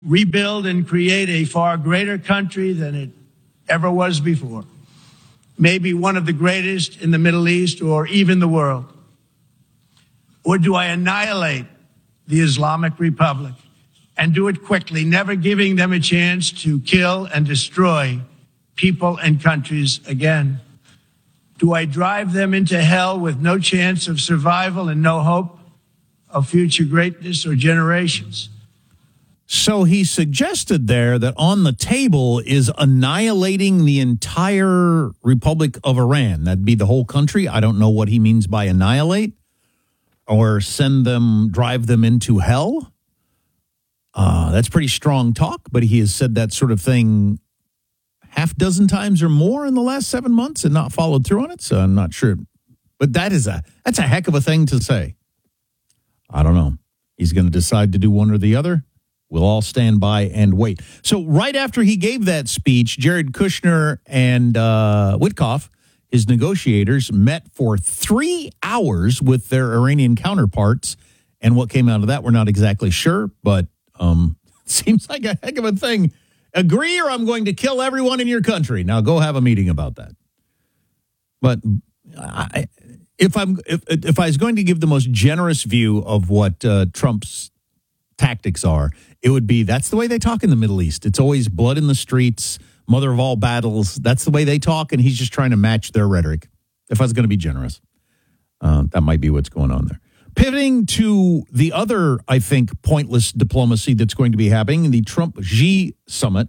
rebuild and create a far greater country than it ever was before. Maybe one of the greatest in the Middle East or even the world? Or do I annihilate the Islamic Republic and do it quickly, never giving them a chance to kill and destroy people and countries again? Do I drive them into hell with no chance of survival and no hope of future greatness or generations? So he suggested there that on the table is annihilating the entire Republic of Iran. That'd be the whole country. I don't know what he means by annihilate or drive them into hell. That's pretty strong talk, but he has said that sort of thing half dozen times or more in the last 7 months and not followed through on it. So I'm not sure. But that's a heck of a thing to say. I don't know. He's going to decide to do one or the other. We'll all stand by and wait. So right after he gave that speech, Jared Kushner and Witkoff, his negotiators, met for 3 hours with their Iranian counterparts. And what came out of that, we're not exactly sure, but seems like a heck of a thing. Agree or I'm going to kill everyone in your country. Now go have a meeting about that. But if I was going to give the most generous view of what Trump's tactics are, it would be that's the way they talk in the Middle East. It's always blood in the streets, mother of all battles. That's the way they talk, and he's just trying to match their rhetoric. If I was going to be generous, that might be what's going on there. Pivoting to the other, I think, pointless diplomacy that's going to be happening, the Trump-Xi summit.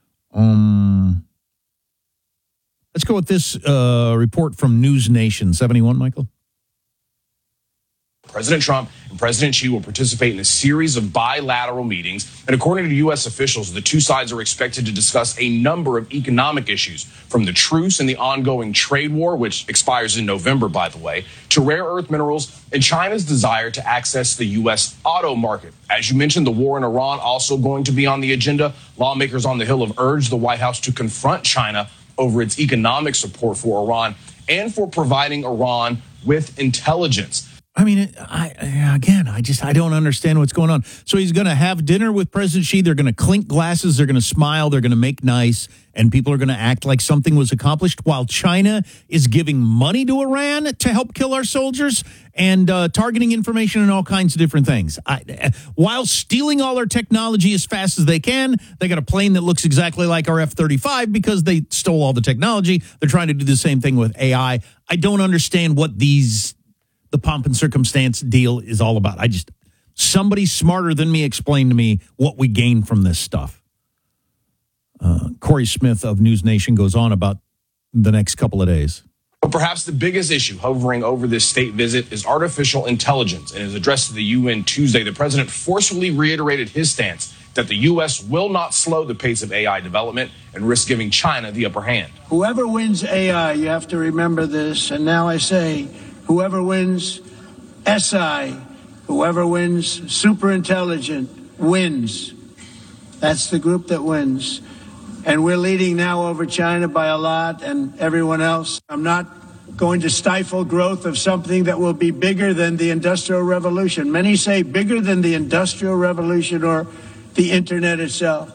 Let's go with this report from News Nation 71, Michael. President Trump and President Xi will participate in a series of bilateral meetings. And according to U.S. officials, the two sides are expected to discuss a number of economic issues, from the truce and the ongoing trade war, which expires in November, by the way, to rare earth minerals and China's desire to access the U.S. auto market. As you mentioned, the war in Iran also going to be on the agenda. Lawmakers on the Hill have urged the White House to confront China over its economic support for Iran and for providing Iran with intelligence. I mean, I don't understand what's going on. So he's going to have dinner with President Xi. They're going to clink glasses. They're going to smile. They're going to make nice. And people are going to act like something was accomplished while China is giving money to Iran to help kill our soldiers and targeting information and all kinds of different things. While stealing all our technology as fast as they can, they got a plane that looks exactly like our F-35 because they stole all the technology. They're trying to do the same thing with AI. I don't understand what the pomp and circumstance deal is all about. Somebody smarter than me explain to me what we gain from this stuff. Corey Smith of News Nation goes on about the next couple of days. But perhaps the biggest issue hovering over this state visit is artificial intelligence. In his address to the UN Tuesday, the president forcefully reiterated his stance that the U.S. will not slow the pace of AI development and risk giving China the upper hand. Whoever wins AI, you have to remember this, and now I say, whoever wins SI, whoever wins superintelligent, wins. That's the group that wins. And we're leading now over China by a lot and everyone else. I'm not going to stifle growth of something that will be bigger than the Industrial Revolution. Many say bigger than the Industrial Revolution or the Internet itself.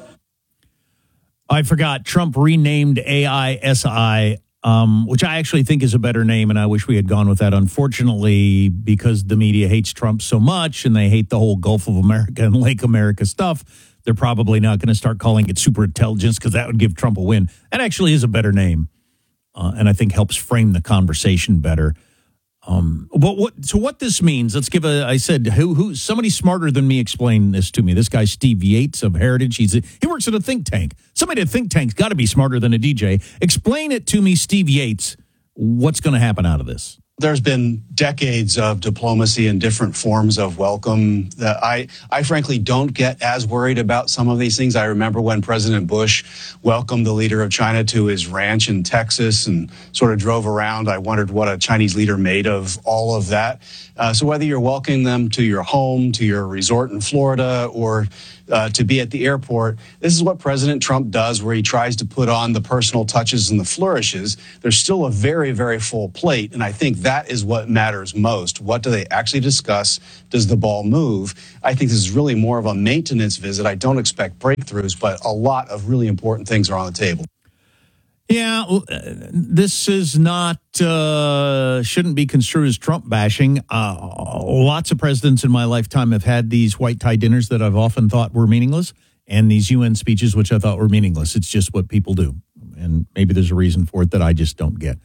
I forgot. Trump renamed AI SI. Which I actually think is a better name, and I wish we had gone with that. Unfortunately, because the media hates Trump so much and they hate the whole Gulf of America and Lake America stuff, they're probably not going to start calling it superintelligence because that would give Trump a win. That actually is a better name, and I think helps frame the conversation better. But what this means, let's give somebody smarter than me explain this to me. This guy, Steve Yates of Heritage, he works at a think tank. Somebody at a think tank's got to be smarter than a DJ. Explain it to me, Steve Yates, what's going to happen out of this. There's been decades of diplomacy and different forms of welcome that I frankly don't get as worried about some of these things. I remember when President Bush welcomed the leader of China to his ranch in Texas and sort of drove around. I wondered what a Chinese leader made of all of that. So whether you're welcoming them to your home, to your resort in Florida, or to be at the airport. This is what President Trump does, where he tries to put on the personal touches and the flourishes. There's still a very, very full plate, and I think that is what matters most. What do they actually discuss? Does the ball move? I think this is really more of a maintenance visit. I don't expect breakthroughs, but a lot of really important things are on the table. Yeah, this is not, shouldn't be construed as Trump bashing. Lots of presidents in my lifetime have had these white tie dinners that I've often thought were meaningless, and these UN speeches, which I thought were meaningless. It's just what people do. And maybe there's a reason for it that I just don't get.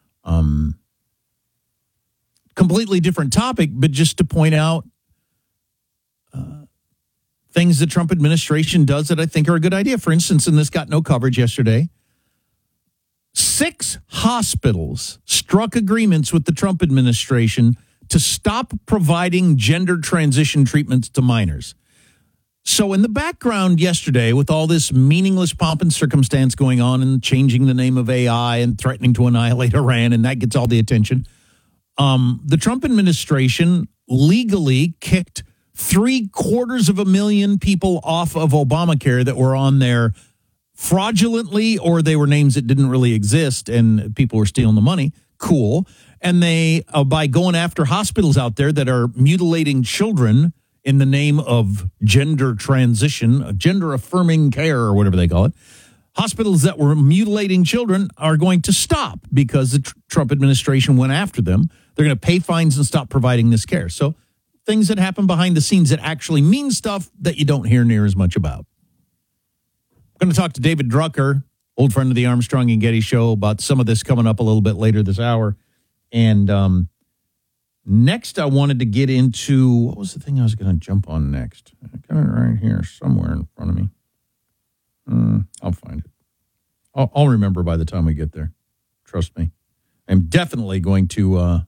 Completely different topic, but just to point out things the Trump administration does that I think are a good idea. For instance, and this got no coverage yesterday, 6 hospitals struck agreements with the Trump administration to stop providing gender transition treatments to minors. So in the background yesterday, with all this meaningless pomp and circumstance going on and changing the name of AI and threatening to annihilate Iran, and that gets all the attention, the Trump administration legally kicked 750,000 people off of Obamacare that were on there fraudulently, or they were names that didn't really exist and people were stealing the money. Cool. And they, by going after hospitals out there that are mutilating children in the name of gender transition, gender affirming care, or whatever they call it, hospitals that were mutilating children are going to stop because the Trump administration went after them. They're going to pay fines and stop providing this care. So things that happen behind the scenes that actually mean stuff that you don't hear near as much about. I'm going to talk to David Drucker, old friend of the Armstrong and Getty show, about some of this coming up a little bit later this hour. And next, I wanted to get into, what was the thing I was going to jump on next? I got it right here somewhere in front of me. I'll find it. I'll remember by the time we get there. Trust me. I'm definitely going to,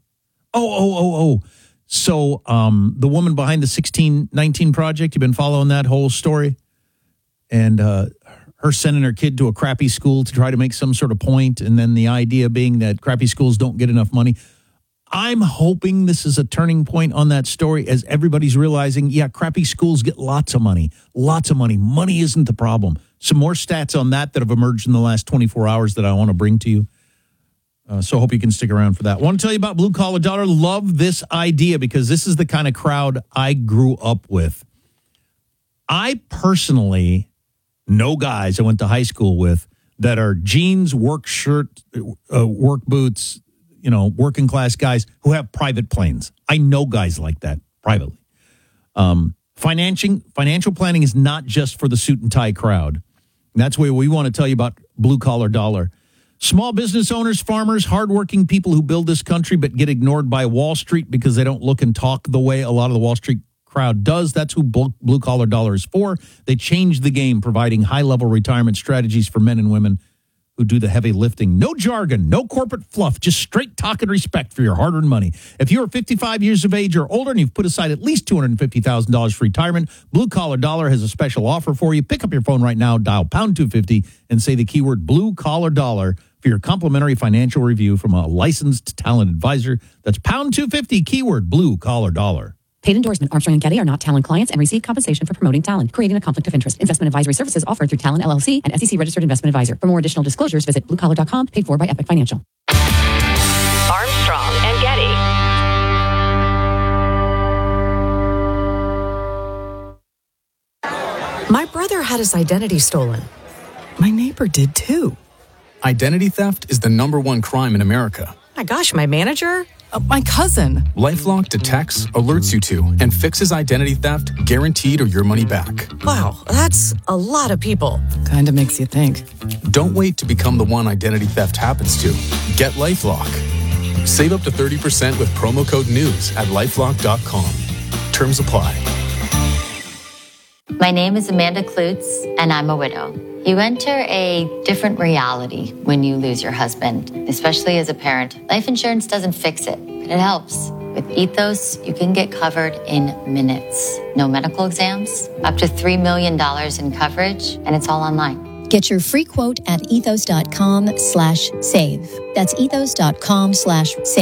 So the woman behind the 1619 Project, you've been following that whole story? And her sending her kid to a crappy school to try to make some sort of point, and then the idea being that crappy schools don't get enough money. I'm hoping this is a turning point on that story as everybody's realizing, yeah, crappy schools get lots of money. Lots of money. Money isn't the problem. Some more stats on that have emerged in the last 24 hours that I want to bring to you. So I hope you can stick around for that. I want to tell you about Blue Collar Dollar. Love this idea because this is the kind of crowd I grew up with. I personally know guys I went to high school with that are jeans, work shirt, work boots, working class guys who have private planes. I know guys like that privately. Financial planning is not just for the suit and tie crowd. And that's why we want to tell you about Blue Collar Dollar. Small business owners, farmers, hardworking people who build this country but get ignored by Wall Street because they don't look and talk the way a lot of the Wall Street crowd does. That's who Blue Collar Dollar is for. They change the game, providing high-level retirement strategies for men and women who do the heavy lifting. No jargon, no corporate fluff, just straight talk and respect for your hard-earned money. If you're 55 years of age or older and you've put aside at least $250,000 for retirement, Blue Collar Dollar has a special offer for you. Pick up your phone right now, dial pound 250, and say the keyword Blue Collar Dollar for your complimentary financial review from a licensed talent advisor. That's pound 250, keyword Blue Collar Dollar. Paid endorsement. Armstrong and Getty are not Talent clients and receive compensation for promoting Talent, creating a conflict of interest. Investment advisory services offered through Talent LLC and SEC registered investment advisor. For more additional disclosures, visit bluecollar.com, paid for by Epic Financial. Armstrong and Getty. My brother had his identity stolen. My neighbor did too. Identity theft is the #1 crime in America. My gosh, my manager? My cousin. LifeLock detects, alerts you to, and fixes identity theft guaranteed or your money back. Wow, that's a lot of people. Kind of makes you think. Don't wait to become the one identity theft happens to. Get LifeLock. Save up to 30% with promo code NEWS at LifeLock.com. Terms apply. My name is Amanda Klutz, and I'm a widow. You enter a different reality when you lose your husband, especially as a parent. Life insurance doesn't fix it, but it helps. With Ethos, you can get covered in minutes. No medical exams, up to $3 million in coverage, and it's all online. Get your free quote at ethos.com/save. That's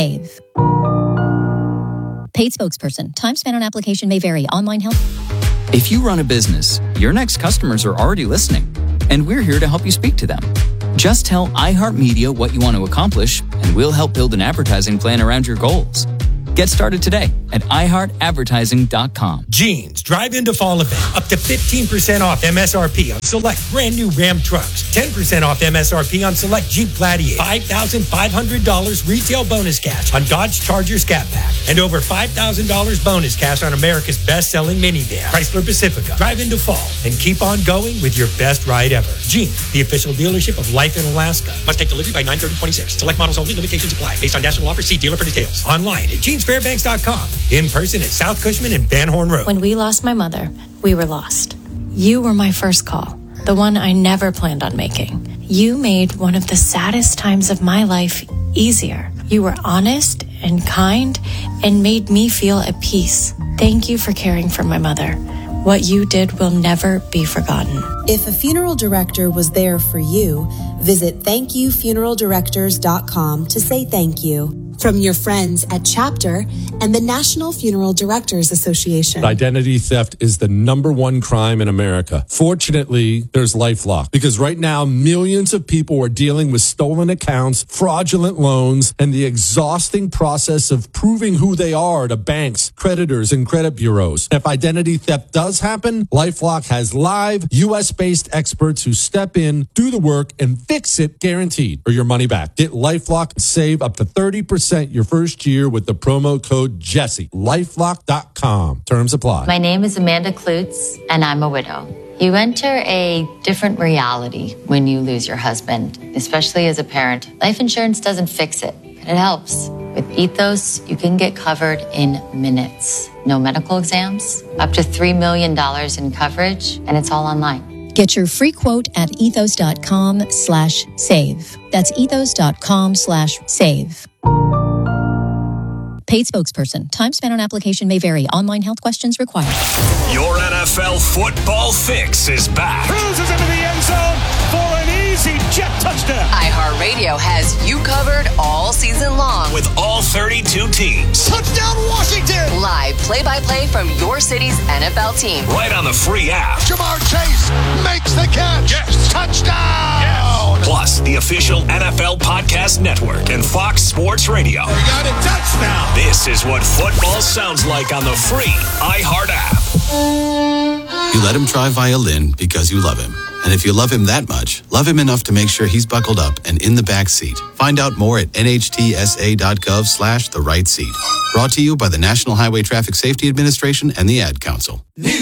ethos.com/save. Paid spokesperson. Time spent on application may vary. Online help. If you run a business, your next customers are already listening, and we're here to help you speak to them. Just tell iHeartMedia what you want to accomplish, and we'll help build an advertising plan around your goals. Get started today at iHeartAdvertising.com. Jeans Drive Into Fall Event. Up to 15% off MSRP on select brand new Ram trucks. 10% off MSRP on select Jeep Gladiator. $5,500 retail bonus cash on Dodge Charger Scat Pack. And over $5,000 bonus cash on America's best-selling minivan, Chrysler Pacifica. Drive into fall and keep on going with your best ride ever. Jeans, the official dealership of Life in Alaska. Must take delivery by 9/30/26. Select models only. Limitations apply. Based on national offer, see dealer for details. Online at JeansFairbanks.com. In person at South Cushman and Van Horn Road. When we lost my mother, we were lost. You were my first call, the one I never planned on making. You made one of the saddest times of my life easier. You were honest and kind and made me feel at peace. Thank you for caring for my mother. What you did will never be forgotten. If a funeral director was there for you, visit thankyoufuneraldirectors.com to say thank you. From your friends at Chapter and the National Funeral Directors Association. Identity theft is the #1 crime in America. Fortunately, there's LifeLock, because right now millions of people are dealing with stolen accounts, fraudulent loans, and the exhausting process of proving who they are to banks, creditors, and credit bureaus. If identity theft does happen, LifeLock has live US-based experts who step in, do the work, and fix it guaranteed, or your money back. Get LifeLock and save up to 30% your first year with the promo code Jesse. LifeLock.com. Terms apply. My name is Amanda Klutz, and I'm a widow. You enter a different reality when you lose your husband, especially as a parent. Life insurance doesn't fix it, but it helps. With Ethos, you can get covered in minutes. No medical exams, up to $3 million in coverage, and it's all online. Get your free quote at ethos.com/save. That's ethos.com/save. Paid spokesperson. Time spent on application may vary. Online health questions required. Your NFL football fix is back. Cruises into the end zone for an easy jet touchdown. iHeartRadio has you covered all season long. With all 32 teams. Touchdown Washington! Live play-by-play from your city's NFL team. Right on the free app. Jamar Chase makes the catch. Yes. Touchdown! Yes. Plus, the official NFL Podcast Network and Fox Sports Radio. We got a touchdown! This is what football sounds like on the free iHeart app. You let him try violin because you love him. And if you love him that much, love him enough to make sure he's buckled up and in the back seat. Find out more at nhtsa.gov/the right seat. Brought to you by the National Highway Traffic Safety Administration and the Ad Council.